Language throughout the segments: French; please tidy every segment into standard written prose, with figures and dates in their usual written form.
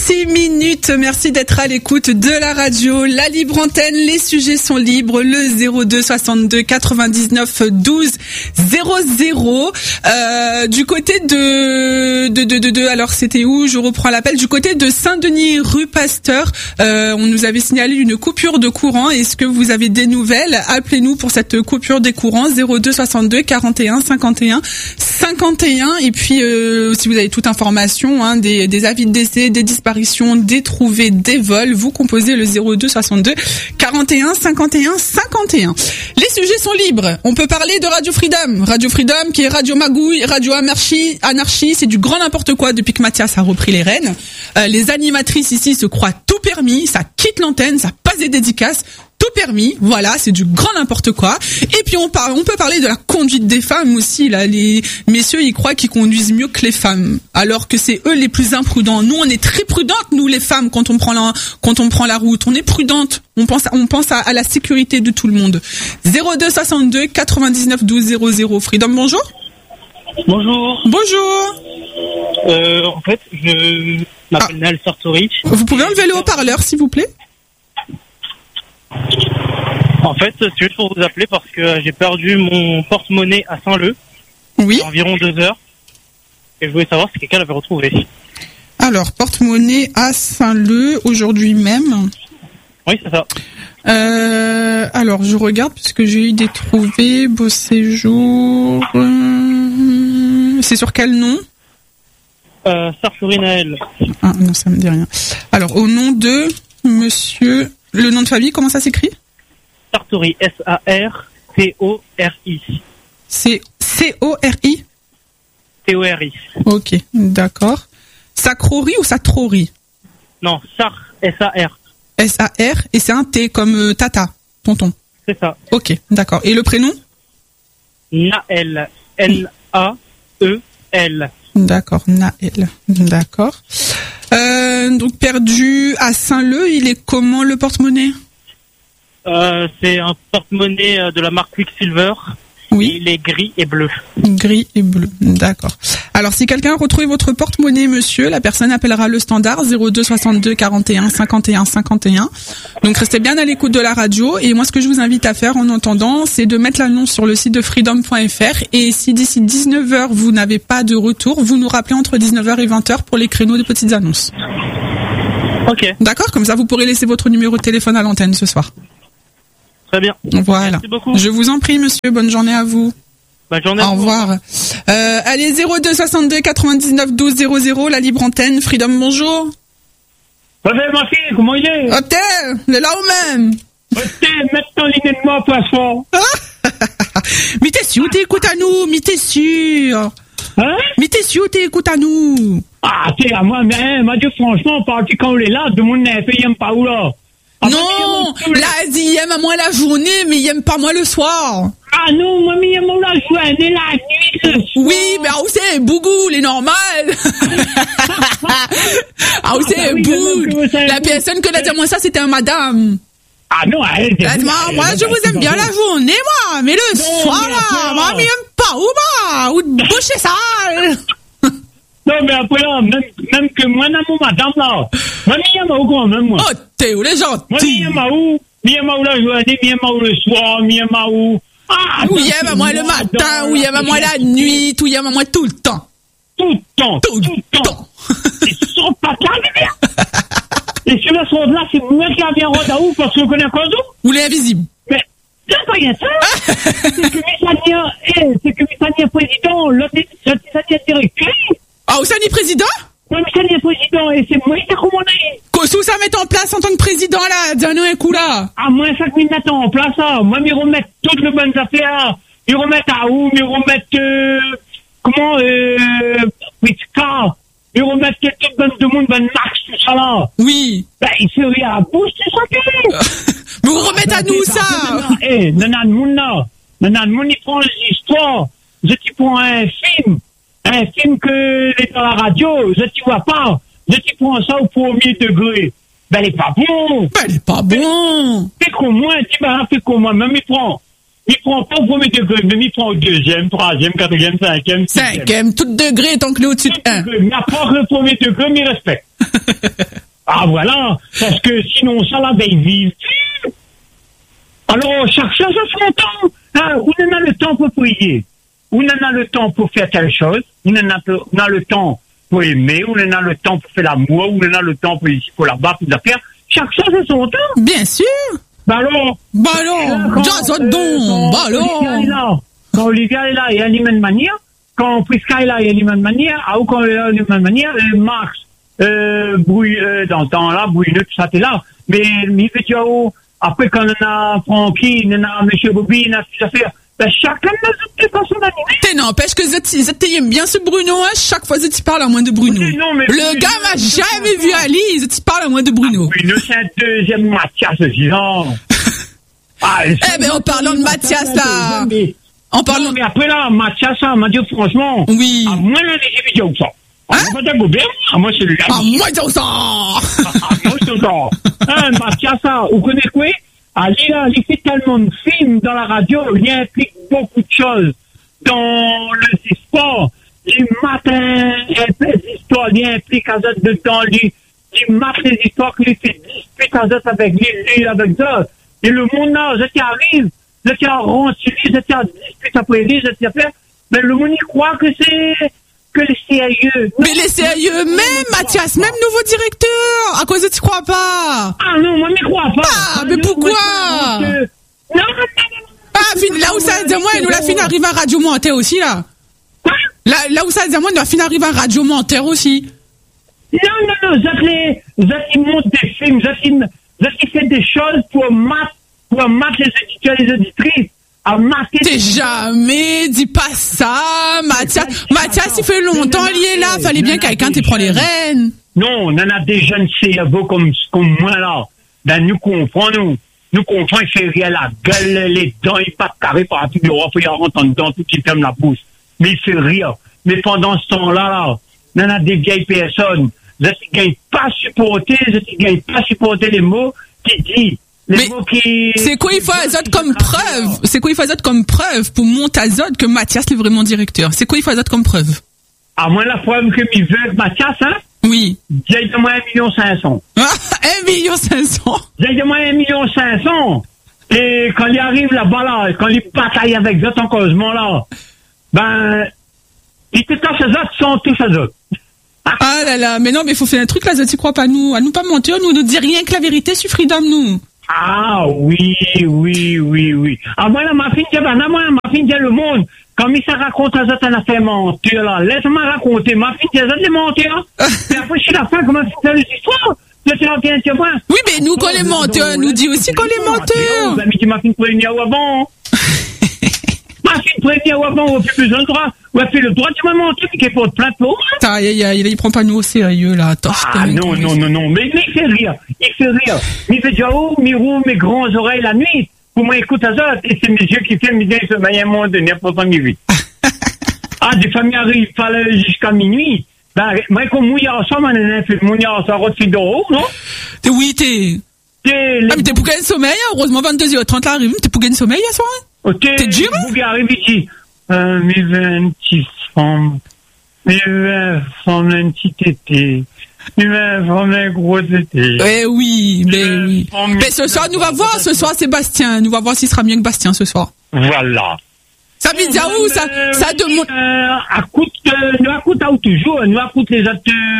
6 minutes. Merci d'être à l'écoute de la radio. La libre antenne, les sujets sont libres. Le 02 62 99 12 00. Du côté de alors c'était où? Je reprends l'appel. Du côté de Saint-Denis, rue Pasteur, on nous avait signalé une coupure de courant. Est-ce que vous avez des nouvelles? Appelez-nous pour cette coupure des courants. 02 62 41 51 51. Et puis si vous avez toute information, des avis de décès, des disparitions, des trouvées, des vols, vous composez le 02 62 41 51 51. Les sujets sont libres. On peut parler de Radio Freedom. Radio Freedom qui est Radio Magouille, Radio Anarchie, c'est du grand n'importe quoi depuis que Mathias a repris les rênes. Les animatrices ici se croient tout permis, ça quitte l'antenne, ça passe des dédicaces. Tout permis, voilà, c'est du grand n'importe quoi. Et puis on peut parler de la conduite des femmes aussi. Là, les messieurs, ils croient qu'ils conduisent mieux que les femmes, alors que c'est eux les plus imprudents. Nous, on est très prudentes, nous les femmes, quand on prend la route. On est prudentes. On pense à la sécurité de tout le monde. 02 62 99 12 00. Freedom, bonjour. Bonjour. Bonjour. En fait, je m'appelle Naël Sartori. Vous pouvez enlever le haut-parleur, s'il vous plaît? En fait, c'est juste pour vous appeler parce que j'ai perdu mon porte-monnaie à Saint-Leu. Oui. Environ 2 heures. Et je voulais savoir si quelqu'un l'avait retrouvé. Alors, porte-monnaie à Saint-Leu, aujourd'hui même. Oui, c'est ça. Alors, je regarde puisque j'ai eu des trouvées, beau séjour. C'est sur quel nom? Sartori Naël. Ah non, ça me dit rien. Alors, au nom de monsieur... Le nom de famille, comment ça s'écrit? Sartori, S-A-R-T-O-R-I. C'est C-O-R-I? T-O-R-I. Ok, d'accord. Sacrori ou Satrori? Non, Sar, S-A-R. S-A-R, et c'est un T comme Tata, tonton. C'est ça. Ok, d'accord. Et le prénom? Naël, N-A-E-L. D'accord, Naël. D'accord. Donc perdu à Saint-Leu, il est comment le porte-monnaie? C'est un porte-monnaie de la marque Quicksilver. Oui. Il est gris et bleu. Gris et bleu, d'accord. Alors si quelqu'un retrouve votre porte-monnaie, monsieur, la personne appellera le standard 02 62 41 51 51. Donc restez bien à l'écoute de la radio. Et moi, ce que je vous invite à faire en entendant, c'est de mettre l'annonce sur le site de freedom.fr. Et si d'ici 19h, vous n'avez pas de retour, vous nous rappelez entre 19h et 20h pour les créneaux de petites annonces. Ok. D'accord, comme ça vous pourrez laisser votre numéro de téléphone à l'antenne ce soir. Très bien. Voilà. Merci beaucoup. Je vous en prie, monsieur. Bonne journée à vous. Bonne journée. Au revoir. Allez, 02 62 99 12 00, la libre antenne. Freedom, bonjour. Bonjour, ma fille, comment il est? Ok, le là ou même. Ok, maintenant, ligne-moi, poisson. Mais t'es sûr, t'écoutes à nous, mais t'es sûr. Hein? Mais t'es sûr, t'écoutes à nous. Ah, c'est à moi, mais, m'a dit franchement, parti quand on est là, de mon nez, il aime pas où là? Ah, non, là, il aime à moi la journée, mais il aime pas moi le soir. Ah non, moi, il aime la journée, la nuit, le soir. Oui, mais ah, c'est Bougou, il est normal. Ah, c'est oui, Boug. La personne que l'a dit à moi ça, c'était un madame. Ah non, moi, je vous aime bien la journée, moi, mais le soir, là, moi, il aime pas ou boucher sale. Non, mais après là, même que moi, non, madame, là, moi, il aime où quand même, moi. Oh, t'es où les gens? Moi, il aime où la journée, il aime où le soir, il aime où. Ah, où il aime à moi le matin, où il aime à moi la nuit, où il aime à moi tout le temps. Tout le temps. Ils sont pas là, et sur la sonde là, c'est moi qui la viens rendre à où, parce que je connais un d'où? Ou les invisibles. Mais, c'est pas rien ça. C'est que Missania président, l'autre Missania directeur. Ah, où ça n'est président? Oui, Missania président, et c'est moi qui t'ai commandé. Qu'est-ce que ça met en place en tant que président, là? Dis-nous un coup, là. Ah, moi, 5 000 mettent en place, ça. Moi, ils remettent toutes les bonnes affaires. Ils remettent à où? Ils remettent, Witska. Ils remettent toute bonne de monde, bonne marque, tout ça, là. Oui. Ben, il se rit à la bouche, c'est ça que mais vous remettez à nous, ça. Eh, Nanan Moun, là. Nanan Moun, il prend l'histoire. Je t'y prends un film que est dans la radio, je t'y vois pas. Je t'y prends ça au premier degré. Ben, elle est pas bon. Ben, elle est pas bon. Fait qu'au moins, fait qu'au moins, même il prend pas au premier degré, même il prend au deuxième, troisième, quatrième, cinquième, tout degré tant que l'est au-dessus de 1. Mais à part le premier degré, mais il respecte. Ah, voilà. Parce que sinon, ça, là, ben, ils vivent. Alors, chaque chose a son temps. Hein, on en a le temps pour prier. On en a le temps pour faire telle chose. On en a le temps pour aimer. On en a le temps pour faire l'amour. On en a le temps pour ici, pour là-bas, pour faire. Chaque chose a son temps. Bien sûr. Bah alors. Quand Olivia est là, il y a une même manière. Quand Prisca est là, il y a une même manière. Ou quand il y a une même manière, Max, dans le temps là, Bruneux, tout ça, t'es là. Mais, après, quand on a Francky, on a M. Bobby, on a tout ça faire. Ben, chacun de nous a pas son animé. N'empêche que tu aimes bien ce Bruno, hein. Chaque fois, tu parles à moins de Bruno. Okay, non, le gars m'a jamais vu Ali, tu parles à moins de Bruno. Bruno, c'est un deuxième Mathias, disons. En parlant de Mathias, là. En parlant. Mais après, là, Mathias, ça m'a dit, franchement. Oui. À moins, là, j'ai vidéos que ça. Moi, celui-là. Moi, c'est ça. Moi, c'est ça. Mathias, ça, vous connaissez quoi? Ali, là, il fait tellement de films dans la radio, il implique beaucoup de choses dans le sport. Les matins, il fait des histoires, il implique à d'autres dedans, il marque les histoires qu'il fait dispute à d'autres avec lui, avec d'autres. Et le monde, là, je arrive, je tiens à rentier, je tiens à dispute après lui, je tiens à faire, mais le monde, il croit que c'est que les CIE. Mais les CIE, même Mathias, même nouveau directeur, à cause de tu crois pas? Ah non, moi, je ne crois pas. Ah, mais pourquoi? Non. Là où ça dit moi, nous la fin arrive à Radio Montaire aussi, là. Quoi? Là où ça dit moi, nous la fin arrive à Radio Montaire aussi. Non, ils montent des films, ils font des choses pour mettre les éditeurs et les auditrices. T'es jamais dit pas ça, Mathias, il fait longtemps il est là, fallait bien quelqu'un te prend les rênes. Non, on en a des jeunes cerveaux comme moi là. Ben nous comprenons, il fait rien la gueule, les dents, il pas carré par un truc de roi, il rentre en dedans, tout qui ferme la bouche. Mais il fait rire. Mais pendant ce temps-là, on en a des vieilles personnes, je ne gagne pas supporter les mots qui disent. Mais c'est quoi il faut Azot comme preuve? C'est quoi il faut Azot comme preuve pour monter Azot que Mathias est vraiment directeur? C'est quoi il faut Azot comme preuve? À moi la preuve que il veut Mathias, hein? Oui. J'ai de moi 1,5 million. 1,5 million. J'ai de moi 1,5 million. Et quand il arrive là-bas là, quand il bataille avec Zot en causement là, ben il te casse Zot sans touche à Zot. Ah là là, mais non, mais il faut faire un truc là, Zot, tu crois pas à nous pas mentir, nous ne dit rien que la vérité sur Freedom, nous. Ah oui. Ah moi là, ma fille dit le monde. Quand il s'est raconté à Zot, elle a fait mentir là. Laisse-moi raconter. Ma fille dit Zot, les menteurs. Et après, je suis la fin, comment c'est les histoires? Oui, mais nous, quand les menteurs, nous dit aussi qu'on les menteurs. Vous avez dit ma fille prévenir avant. Ma fille prévenir avant, on fait plus le droit. On a fait le droit, tu m'as menti, mais qu'il faut te plaindre pour moi. Il prend pas nous au sérieux, là. Non, mais il fait rire. Il fait déjà mes grands oreilles la nuit. Pour moi, écoute à ça, et c'est mes yeux qui fait, mes yeux se maillent à un moment donné, pour pas m'y vite. Des familles arrivent, fallait jusqu'à minuit. Ben, moi, comme mouillé ensemble, on a fait mouillé ensemble, c'est d'eau, non? Oui, mais t'es pour gagner sommeil, heureusement, 22h30 là arrive, t'es pour gagner sommeil, à soir? T'es dur, hein? Vous arrivez ici. Mes 26 femmes. Mes 20 femmes, un petit été. Mes 20 femmes, un gros été. Oui. Mais ce soir, nous va voir, Sébastien. Nous va voir s'il sera mieux que Bastien, ce soir. Voilà. Ça veut dire où, ça demande. Nous écoutons toujours, nous écoutons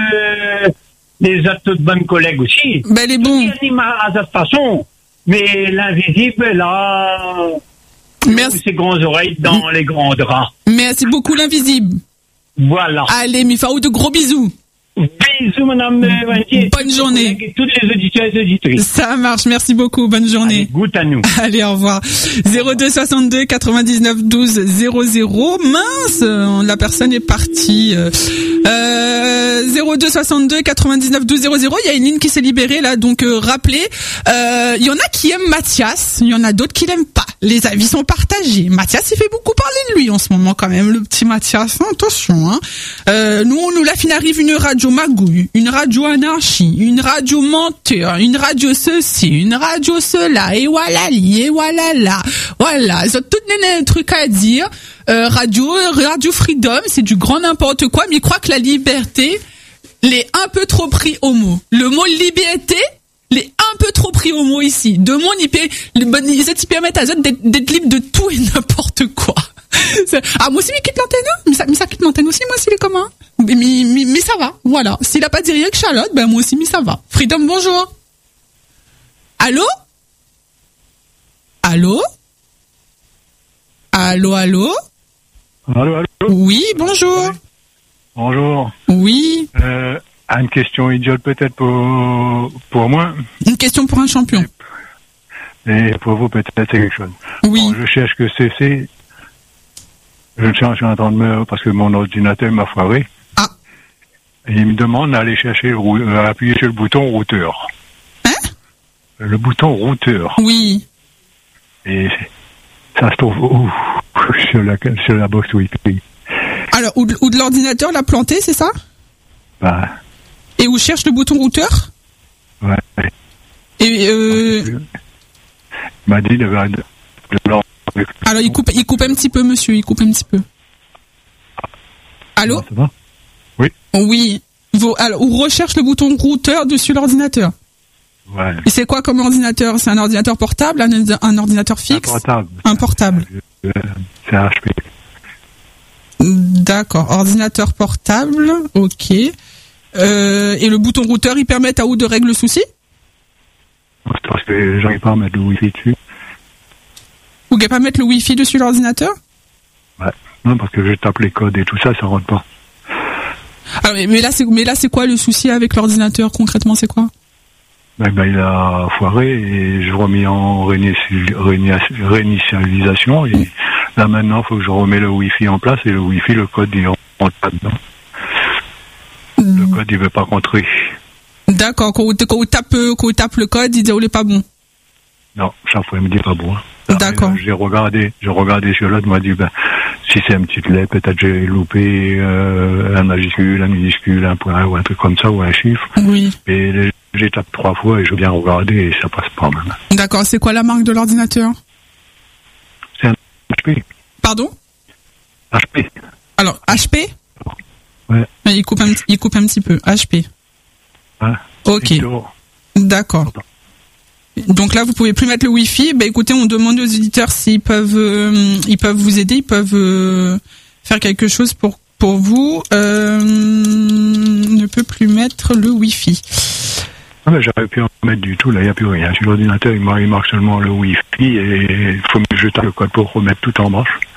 les autres bonnes collègues aussi. Ben, les bons. Ils animent à cette façon. Mais l'invisible, là. Merci. Ses grandes oreilles dans les grands draps. Merci beaucoup, l'invisible. Voilà. Allez, Mifaou, de gros bisous. Bisous, madame Vantier. Bonne journée. Et toutes les auditeurs et auditrices. Ça marche, merci beaucoup, bonne journée. Allez, goûte à nous. Allez, au revoir. 02 62 99 12 00. Mince, la personne est partie. 02 62 99 12 00. Il y a une ligne qui s'est libérée là, donc rappelez. Il y en a qui aiment Mathias, il y en a d'autres qui l'aiment pas. Les avis sont partagés. Mathias, il fait beaucoup parler de lui en ce moment quand même, le petit Mathias. Attention, hein. Nous la fin arrive une radio magouille, une radio anarchie, une radio menteur, une radio ceci, une radio cela, et voilà là. Voilà, ils ont tout un truc à dire. Radio Freedom, c'est du grand n'importe quoi, mais ils croient que la liberté Les un peu trop pris au mot. Le mot liberté, les un peu trop pris au mot ici. De mon IP, ils permettent à Z d'être libre de tout et n'importe quoi. Ah, moi aussi, il quitte l'antenne. Mais ça quitte l'antenne aussi, moi aussi, les communs. Mais ça va, voilà. S'il a pas dit rien que Charlotte, ben moi aussi, mais ça va. Freedom, bonjour. Allô? Allô? Allô, allô? Allô, allô? Oui, bonjour. Bonjour. Oui. Une question idiote peut-être pour moi. Une question pour un champion. Et pour vous peut-être c'est quelque chose. Oui. Bon, je cherche que CC. Je suis en train de parce que mon ordinateur m'a foiré. Ah. Et il me demande d'aller chercher, appuyer sur le bouton routeur. Hein? Le bouton routeur. Oui. Et ça se trouve où? Sur la box Wi-Fi. Alors, ou de l'ordinateur l'a planté, c'est ça? Bah. Et où cherche le bouton routeur? Ouais. Et Il m'a dit de alors, il coupe un petit peu, monsieur, il coupe un petit peu. Allô? Ça va? Oui. Oui. Alors, ou recherche le bouton routeur dessus l'ordinateur. Ouais. Et c'est quoi comme ordinateur? C'est un ordinateur portable, un ordinateur fixe? Un portable. C'est HP. D'accord. Ordinateur portable, ok. Et le bouton routeur, il permet à où de régler le souci? Parce que j'arrive pas à mettre le Wi-Fi dessus. Vous ne pouvez pas mettre le Wi-Fi dessus l'ordinateur? Ouais. Non, parce que je tape les codes et tout ça, ça rentre pas. Alors, mais là, c'est quoi le souci avec l'ordinateur? Concrètement, c'est quoi? Ben, il a foiré et je remis en réinitialisation et là maintenant, il faut que je remets le Wi-Fi en place et le Wi-Fi, le code, il rentre pas dedans. Le code, il veut pas rentrer. D'accord. Quand vous tape le code, il dit oh, il est pas bon. Non, chaque fois, il me dit pas bon. D'accord. J'ai regardé sur l'autre, il m'a dit, si c'est un petit lettre, peut-être j'ai loupé un majuscule, un minuscule, un point, ou un truc comme ça, ou un chiffre. Oui. Et j'ai tapé 3 fois et je viens regarder et ça passe pas même. D'accord. C'est quoi la marque de l'ordinateur? C'est un HP. Pardon? HP. Alors, HP? Ouais. Il coupe un petit peu. HP. Ouais. Ok. D'accord. Donc là, vous pouvez plus mettre le Wi-Fi. Bah écoutez, on demande aux éditeurs s'ils peuvent vous aider, ils peuvent faire quelque chose pour vous. Ne peut plus mettre le Wi-Fi. Ah ben, j'aurais pu en mettre du tout, là, il n'y a plus rien. Sur l'ordinateur, il marque seulement le Wi-Fi et il faut que je tape le code pour remettre tout en marche.